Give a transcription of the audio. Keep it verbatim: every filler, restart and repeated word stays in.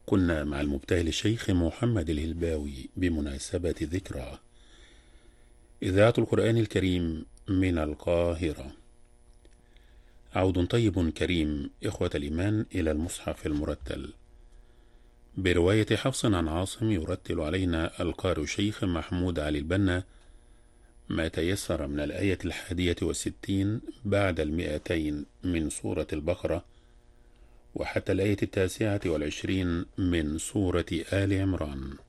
كنا مع المبتهل الشيخ محمد الهلباوي بمناسبة ذكرى إذاعة القرآن الكريم من القاهرة. عود طيب كريم إخوة الإيمان إلى المصحف المرتل برواية حفص عن عاصم. يرتل علينا القارئ الشيخ محمود علي البنا ما تيسر من الآية الحادية والستين بعد المئتين من سورة البقرة وحتى الآية التاسعة والعشرين من سورة آل عمران.